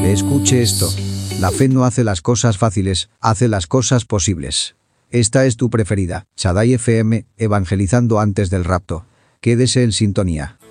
Escuche esto. La fe no hace las cosas fáciles, hace las cosas posibles. Esta es tu preferida, Shaddai FM, evangelizando antes del rapto. Quédese en sintonía.